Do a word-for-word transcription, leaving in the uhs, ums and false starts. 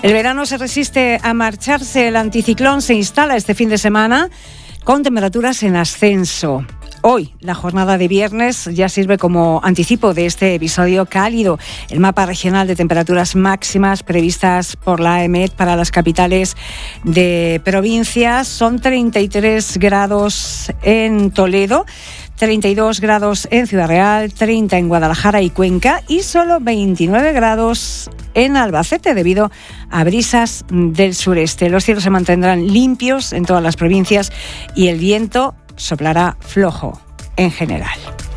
El verano se resiste a marcharse. El anticiclón se instala este fin de semana con temperaturas en ascenso. Hoy, la jornada de viernes ya sirve como anticipo de este episodio cálido. El mapa regional de temperaturas máximas previstas por la E M E T para las capitales de provincias son treinta y tres grados en Toledo, treinta y dos grados en Ciudad Real, treinta en Guadalajara y Cuenca y solo veintinueve grados en Albacete debido a brisas del sureste. Los cielos se mantendrán limpios en todas las provincias y el viento soplará flojo en general.